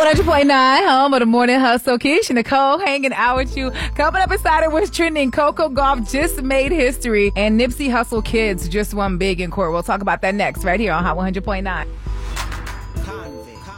100.9, home of the Morning Hustle. Keisha Nicole hanging out with you. Coming up inside of what's trending, Coco Gauff just made history, and Nipsey Hussle kids just won big in court. We'll talk about that next right here on Hot 100.9.